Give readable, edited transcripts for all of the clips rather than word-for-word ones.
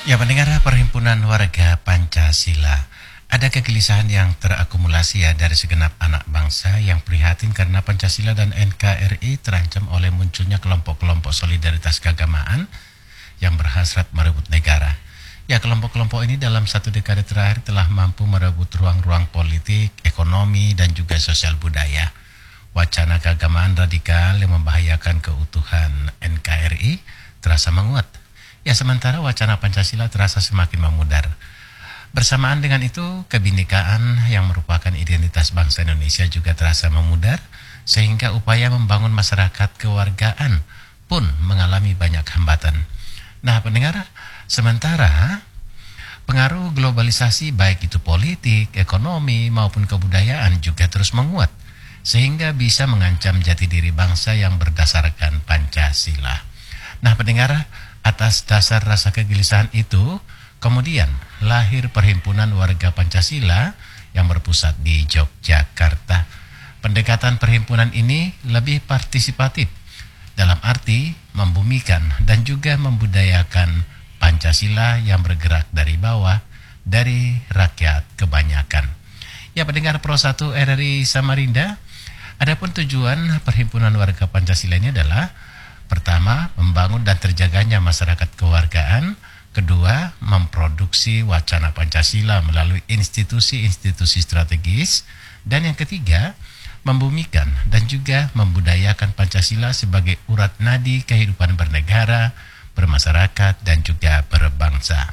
Ya, pendengar Perhimpunan Warga Pancasila, ada kegelisahan yang terakumulasi ya dari segenap anak bangsa yang prihatin karena Pancasila dan NKRI terancam oleh munculnya kelompok-kelompok solidaritas keagamaan yang berhasrat merebut negara. Ya, kelompok-kelompok ini dalam satu dekade terakhir telah mampu merebut ruang-ruang politik, ekonomi, dan juga sosial budaya. Wacana keagamaan radikal yang membahayakan keutuhan NKRI terasa menguat. Ya, sementara wacana Pancasila terasa semakin memudar. Bersamaan dengan itu, kebinekaan yang merupakan identitas bangsa Indonesia juga terasa memudar, sehingga upaya membangun masyarakat kewargaan pun mengalami banyak hambatan. Nah, pendengar, sementara pengaruh globalisasi baik itu politik, ekonomi, maupun kebudayaan juga terus menguat, sehingga bisa mengancam jati diri bangsa yang berdasarkan Pancasila. Nah, pendengar, atas dasar rasa kegelisahan itu, kemudian lahir Perhimpunan Warga Pancasila yang berpusat di Yogyakarta. Pendekatan perhimpunan ini lebih partisipatif, dalam arti membumikan dan juga membudayakan Pancasila yang bergerak dari bawah, dari rakyat kebanyakan. Ya, pendengar Pro 1 RRI Samarinda, adapun tujuan Perhimpunan Warga Pancasila ini adalah: pertama, membangun dan terjaganya masyarakat kewargaan; kedua, memproduksi wacana Pancasila melalui institusi-institusi strategis; dan yang ketiga, membumikan dan juga membudayakan Pancasila sebagai urat nadi kehidupan bernegara, bermasyarakat, dan juga berbangsa.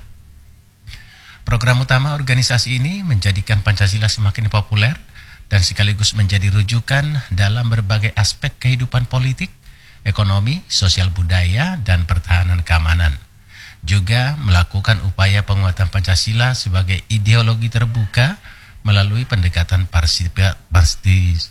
Program utama organisasi ini menjadikan Pancasila semakin populer dan sekaligus menjadi rujukan dalam berbagai aspek kehidupan politik, ekonomi, sosial budaya, dan pertahanan keamanan. Juga melakukan upaya penguatan Pancasila sebagai ideologi terbuka melalui pendekatan partisipatif.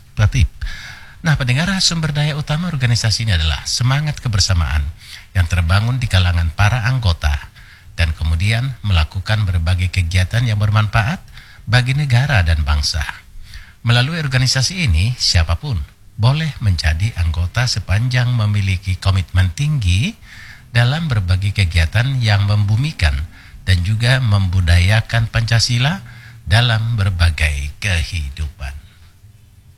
Nah, pendengar, sumber daya utama organisasi ini adalah semangat kebersamaan yang terbangun di kalangan para anggota dan kemudian melakukan berbagai kegiatan yang bermanfaat bagi negara dan bangsa. Melalui organisasi ini, siapapun boleh menjadi anggota sepanjang memiliki komitmen tinggi dalam berbagai kegiatan yang membumikan dan juga membudayakan Pancasila dalam berbagai kehidupan.